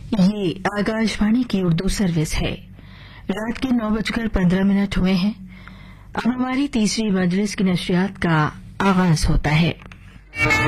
ये आकाशवाणी की उर्दू सर्विस है। रात के 9:15 हुए हैं। अब हमारी तीसरी मजलिस की नशरियात का आगाज होता है।